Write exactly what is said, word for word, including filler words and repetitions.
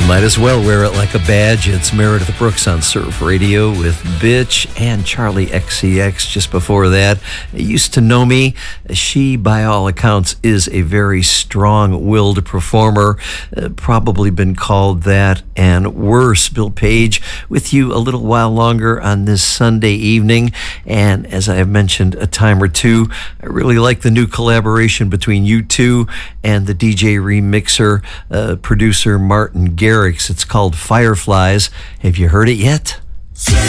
Might as well wear it like a badge. It's Meredith Brooks on Surf Radio with Bitch and Charlie X C X just before that. Used to Know Me. She, by all accounts, is a very strong-willed performer. Uh, probably been called that and worse. Bill Page with you a little while longer on this Sunday evening. And as I have mentioned a time or two, I really like the new collaboration between you two and the D J remixer, uh, producer Martin Garrix. It's called Fireflies. Have you heard it yet? Yeah.